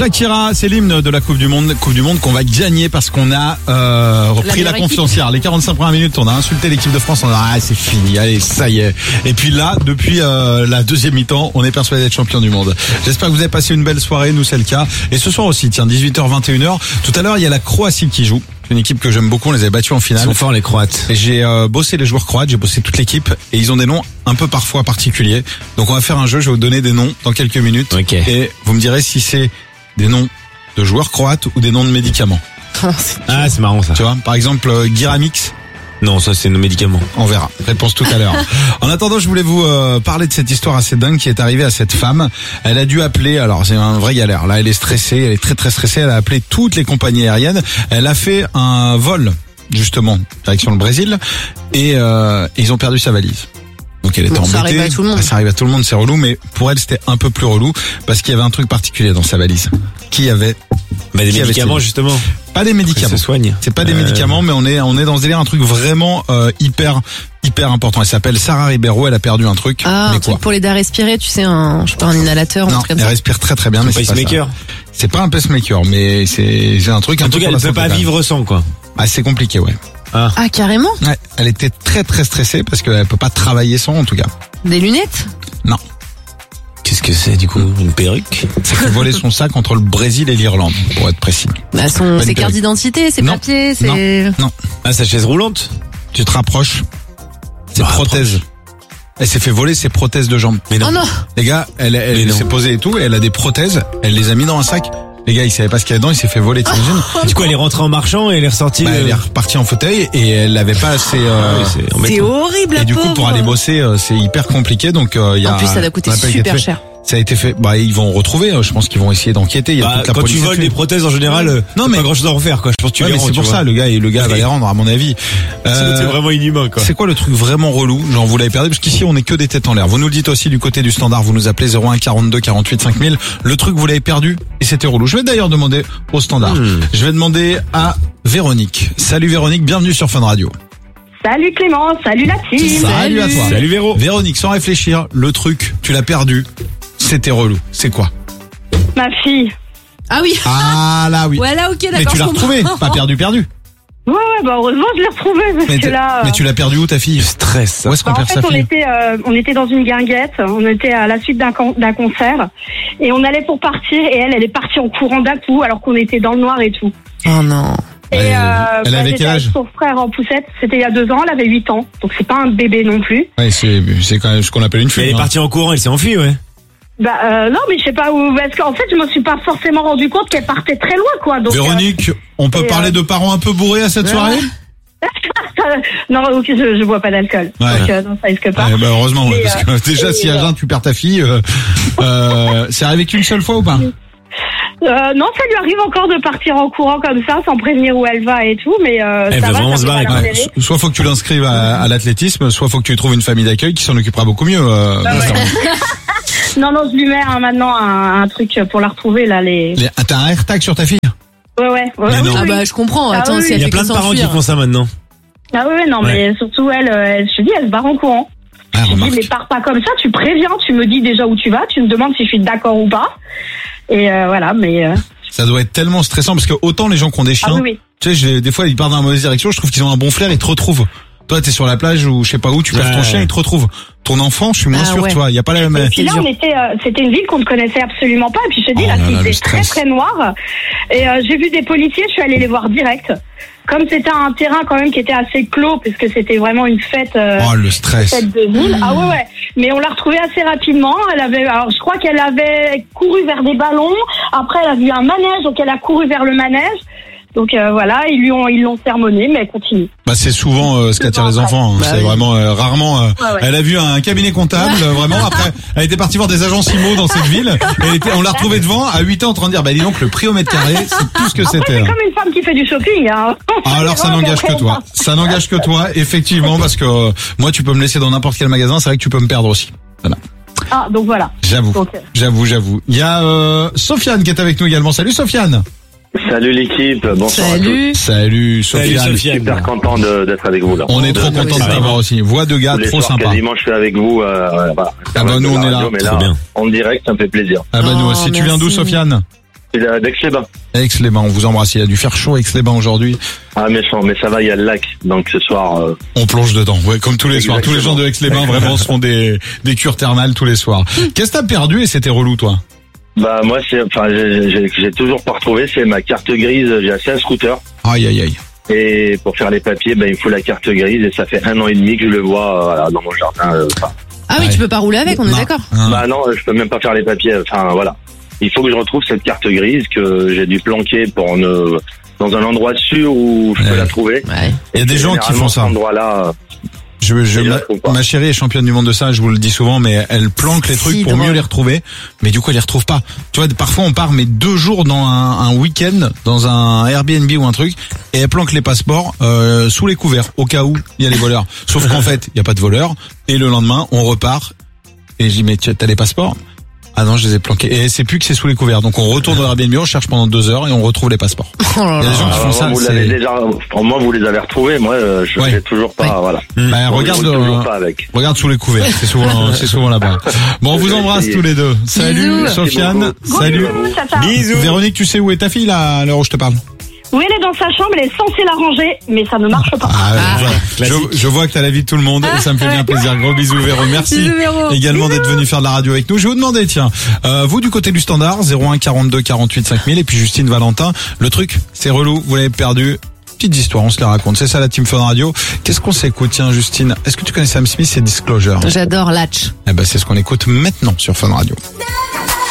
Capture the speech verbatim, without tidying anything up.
Shakira, c'est l'hymne de la Coupe du Monde, Coupe du Monde qu'on va gagner parce qu'on a euh, repris la, la confiance hier. Les quarante-cinq premières minutes, on a insulté l'équipe de France, on a dit ah c'est fini, allez ça y est. Et puis là, depuis euh, la deuxième mi-temps, on est persuadé d'être champion du monde. J'espère que vous avez passé une belle soirée, nous c'est le cas. Et ce soir aussi, tiens, dix-huit heures vingt et une heures. Tout à l'heure, il y a la Croatie qui joue. Une équipe que j'aime beaucoup, on les a battus en finale. Ils sont forts les Croates. Et j'ai euh, bossé les joueurs croates, j'ai bossé toute l'équipe et ils ont des noms un peu parfois particuliers. Donc on va faire un jeu, je vais vous donner des noms dans quelques minutes. Okay. Et vous me direz si c'est des noms de joueurs croates ou des noms de médicaments. Ah, c'est marrant ça. Tu vois, par exemple, euh, Giramix. Non, ça c'est nos médicaments. On verra. Réponse tout à l'heure. En attendant, je voulais vous euh, parler de cette histoire assez dingue qui est arrivée à cette femme. Elle a dû appeler, alors c'est un vrai galère. Là, elle est stressée, elle est très très stressée. Elle a appelé toutes les compagnies aériennes. Elle a fait un vol, justement, direction le Brésil. Et euh, ils ont perdu sa valise. Donc elle était bon, embêtée. Ça arrive à tout le monde. Ça arrive à tout le monde, c'est relou. Mais pour elle, c'était un peu plus relou parce qu'il y avait un truc particulier dans sa valise. Qui avait Bah des qui médicaments avait justement. Pas des médicaments. Elle se soigne. C'est pas des euh... médicaments, mais on est on est dans ce délire, un truc vraiment euh, hyper hyper important. Elle s'appelle Sarah Ribeiro. Elle a perdu un truc. Ah, mais un quoi truc pour l'aider à respirer, tu sais, un, je sais pas, un inhalateur, non, un truc comme elle ça. respire très très bien, mais c'est pas pacemaker. ça. C'est pas un pacemaker, mais c'est c'est un truc. En un tout peu cas, elle peut pas vivre sans quoi. Ah, c'est compliqué, ouais. Ah. Ah, carrément. Ouais, elle était très très stressée parce qu'elle peut pas travailler sans, en tout cas. Des lunettes? Non. Qu'est-ce que c'est du coup? Une perruque? Ça fait voler son sac entre le Brésil et l'Irlande, pour être précis. Bah, son, ses cartes d'identité, ses non. papiers, ses... Non. non. Ah, sa chaise roulante? Tu te rapproches. Ses bah, prothèses. Approche. Elle s'est fait voler ses prothèses de jambes. Mais non. Oh non. Les gars, elle, elle, elle s'est posée et tout, et elle a des prothèses, elle les a mis dans un sac. Les gars, il savait pas ce qu'il y avait dedans, il s'est fait voler, t'imagines? Oh, du coup, elle est rentrée en marchant et elle est ressortie. Bah, euh... elle est repartie en fauteuil et elle avait pas assez. Euh... Ah oui, c'est horrible. Et du coup, pour aller bosser, euh, c'est hyper compliqué. Donc, il euh, y a. En plus, ça doit coûter super cher. Ça a été fait. Bah, ils vont retrouver. Je pense qu'ils vont essayer d'enquêter. Il y a bah, toute la quand tu voles des prothèses en général, euh, non mais pas grand chose à refaire quoi. Je pense que tu ouais, les rends, c'est pour vois. ça le gars et le gars va les rendre à mon avis. Euh, c'est vraiment inhumain quoi. C'est quoi le truc vraiment relou? Genre vous l'avez perdu parce qu'ici on est que des têtes en l'air. Vous nous le dites aussi du côté du standard. Vous nous appelez zéro un quarante-deux quarante-huit cinq mille. Le truc vous l'avez perdu et c'était relou. Je vais d'ailleurs demander au standard. Hmm. Je vais demander à Véronique. Salut Véronique, bienvenue sur Fun Radio. Salut Clément, salut la team. Salut, salut à toi. Salut Véro. Véronique, sans réfléchir, le truc, tu l'as perdu. C'était relou. C'est quoi? Ma fille. Ah oui. Ah là oui. Ouais là ok d'accord. Mais tu l'as retrouvée, pas perdu perdu. Ouais ouais bah heureusement je l'ai retrouvée parce mais que là. Mais tu l'as perdu où ta fille? Stress. Où est-ce qu'on bah, perd en fait, sa on fille? était euh, on était dans une guinguette, on était à la suite d'un con, d'un concert et on allait pour partir et elle elle est partie en courant d'un coup alors qu'on était dans le noir et tout. Oh non. Et elle, euh, elle bah, avait quel âge? Son frère en poussette, c'était il y a deux ans, elle avait huit ans, donc c'est pas un bébé non plus. Ouais, c'est c'est quand même ce qu'on appelle une fuite. Elle est hein. partie en courant, elle s'est enfuie ouais. Bah euh, non mais je sais pas où parce qu'en fait je me suis pas forcément rendu compte qu'elle partait très loin quoi. Donc, Véronique, euh, on peut parler euh... de parents un peu bourrés à cette ouais. soirée? Non, je, je bois pas d'alcool. Ouais. Donc euh, non, ça risque pas. Ouais, bah heureusement, ouais, mais, parce que euh, déjà si à jeun tu perds ta fille, euh, euh, c'est arrivé qu'une seule fois ou pas? Euh, non, ça lui arrive encore de partir en courant comme ça, sans prévenir où elle va et tout, mais euh, elle ça veut va, vraiment ça se barrer. Ouais, soit faut que tu l'inscrives à, à l'athlétisme, soit faut que tu trouves une famille d'accueil qui s'en occupera beaucoup mieux. Euh, bah ouais. Non, non, je lui mets hein, maintenant un, un truc pour la retrouver là. Les... les... T'as un AirTag sur ta fille? Ouais, ouais. ouais mais oui, non. Ah oui. bah je comprends. Ah Attends, oui, si elle il y a fait plein que de parents s'enfuir. qui font ça maintenant. Ah oui, non, ouais. mais surtout elle, elle, je te dis, elle se barre en courant. Ah, je remarque. dis, mais pars pas comme ça, tu préviens, tu me dis déjà où tu vas, tu me demandes si je suis d'accord ou pas. Et euh, voilà, mais... Euh... Ça doit être tellement stressant parce que autant les gens qui ont des chiens, ah, oui, oui. tu sais, j'ai, des fois ils partent dans la mauvaise direction, je trouve qu'ils ont un bon flair, ils te retrouvent. Toi, t'es sur la plage ou je sais pas où, tu perds ouais. ton chien, il te retrouve. Ton enfant, je suis moins ah, sûr, ouais. tu vois, il y a pas la même. Et puis là, on était, euh, c'était une ville qu'on ne connaissait absolument pas. Et puis je te dis, Oh là, là là, le c'était très stress. très noir. Et euh, j'ai vu des policiers, je suis allée les voir direct. Comme c'était un terrain quand même qui était assez clos, puisque c'était vraiment une fête. Euh, Oh le stress. fête de ville. Ah ouais ouais. Mais on l'a retrouvée assez rapidement. Elle avait, alors je crois qu'elle avait couru vers des ballons. Après, elle a vu un manège, donc elle a couru vers le manège. Donc euh, voilà, ils lui ont ils l'ont sermonné, mais elle continue. Bah c'est souvent euh, ce qu'attirent les enfants. Hein. Bah c'est oui. vraiment euh, rarement. Euh, ouais, ouais. Elle a vu un cabinet comptable, euh, vraiment. Après, elle était partie voir des agents IMO dans cette ville. Et elle était, on l'a retrouvée devant à huit ans en train de dire, bah dis donc le prix au mètre carré, c'est tout ce que Après, c'était. c'est Hein. comme une femme qui fait du shopping. Hein. Ah, alors ça n'engage que toi. Ça n'engage que toi, effectivement, parce que euh, moi tu peux me laisser dans n'importe quel magasin, c'est vrai que tu peux me perdre aussi. Voilà. Ah donc voilà. J'avoue, Donc, euh... j'avoue, j'avoue. Il y a euh, Sofiane qui est avec nous également. Salut Sofiane. Salut l'équipe, bonsoir Salut. Salut Sofiane. Salut, Sofiane. Super content de, d'être avec vous là. On est trop content de t'avoir aussi. Voix de gars Tous les trop soirs, sympa. quasiment je suis avec vous. Euh, voilà. Ah bah nous on est là. Mais Trop là, bien. en direct, ça me fait plaisir. Ah bah nous Oh, aussi. Tu viens merci. d'où Sofiane? D'Aix-les-Bains. Aix-les-Bains, on vous embrasse. Il a dû faire chaud Aix-les-Bains aujourd'hui. Ah, méchant, mais ça va, il y a le lac. Donc ce soir... Euh... On plonge dedans, ouais, comme tous les Exactement. soirs. Tous les gens de Aix-les-Bains, vraiment, se font des, des cures thermales tous les soirs. Qu'est-ce que t'as perdu et c'était relou, toi? Bah, moi, c'est, enfin, j'ai, j'ai toujours pas retrouvé, c'est ma carte grise. J'ai acheté un scooter. Aïe, aïe, aïe. Et pour faire les papiers, bah, il me faut la carte grise et ça fait un an et demi que je le vois, euh, voilà, dans mon jardin, euh, enfin. Ah oui, ouais. Tu peux pas rouler avec, on non. est d'accord. Bah non, je peux même pas faire les papiers. Enfin voilà, il faut que je retrouve cette carte grise que j'ai dû planquer pour ne dans un endroit sûr où je ouais. peux la trouver. Ouais. Il y a des gens qui font ça. Cet endroit-là. Je, je, ma, ma chérie est championne du monde de ça, je vous le dis souvent, mais elle planque les trucs si pour drôle. mieux les retrouver, mais du coup elle les retrouve pas. Tu vois, parfois on part mais deux jours dans un, un week-end, dans un Airbnb ou un truc, et elle planque les passeports euh, sous les couverts, au cas où il y a les voleurs. Sauf qu'en fait, il y a pas de voleurs, et le lendemain on repart, et je dis mais t'as les passeports ? Ah non, je les ai planqués. Et c'est plus que c'est sous les couverts. Donc on retourne dans Airbnb, on cherche pendant deux heures et on retrouve les passeports. Oh là là. Il y a des gens qui font Alors, ça. Vous l'avez déjà, pour moi, vous les avez retrouvés. Moi, je ne ouais. sais toujours pas. Ouais. Voilà. Mmh. Bah, regarde, euh, pas avec. regarde sous les couverts. C'est souvent, c'est souvent là-bas. Bon, on vous embrasse tous les deux. Salut, Bisous. Sofiane. Salut. Bisous. Véronique, tu sais où est ta fille là, à l'heure où je te parle? Oui, elle est dans sa chambre, elle est censée la ranger, mais ça ne marche pas. Ah, ah, je, je vois que t'as la vie de tout le monde et ça me fait bien plaisir. Gros bisous Véro, merci bisous, Véro. également bisous. D'être venu faire de la radio avec nous. Je vais vous demander, tiens, euh, vous du côté du standard, zéro un quarante-deux quarante-huit cinq mille et puis Justine Valentin, le truc, c'est relou, vous l'avez perdu. Petites histoires, on se les raconte. C'est ça la Team Fun Radio. Qu'est-ce qu'on s'écoute, tiens Justine? Est-ce que tu connais Sam Smith et Disclosure? J'adore Latch. Eh ben c'est ce qu'on écoute maintenant sur Fun Radio.